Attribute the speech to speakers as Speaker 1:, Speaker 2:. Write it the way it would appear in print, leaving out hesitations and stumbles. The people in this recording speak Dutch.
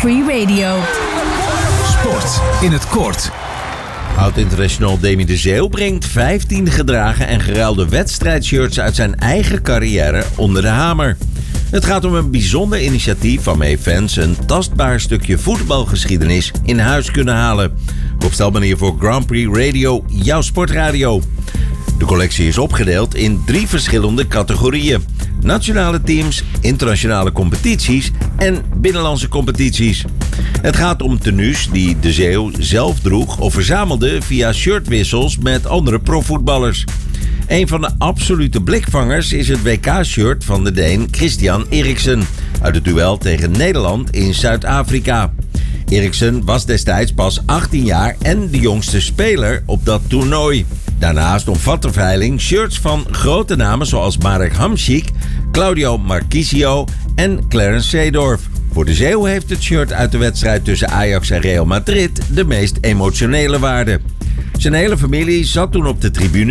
Speaker 1: Prix Radio.
Speaker 2: Sport in het kort.
Speaker 3: Oud-international Demi de Zeeuw brengt 15 gedragen en geruilde wedstrijdshirts uit zijn eigen carrière onder de hamer. Het gaat om een bijzonder initiatief waarmee fans een tastbaar stukje voetbalgeschiedenis in huis kunnen halen. Rob Stelman hier voor Grand Prix Radio, jouw sportradio. De collectie is opgedeeld in 3 verschillende categorieën: nationale teams, internationale competities en binnenlandse competities. Het gaat om tenues die de Zeeuw zelf droeg of verzamelde via shirtwissels met andere profvoetballers. Een van de absolute blikvangers is het WK-shirt van de Deen Christian Eriksen uit het duel tegen Nederland in Zuid-Afrika. Eriksen was destijds pas 18 jaar en de jongste speler op dat toernooi. Daarnaast omvat de veiling shirts van grote namen zoals Marek Hamšík, Claudio Marchisio en Clarence Seedorf. Voor de Zeeuw heeft het shirt uit de wedstrijd tussen Ajax en Real Madrid de meest emotionele waarde. Zijn hele familie zat toen op de tribune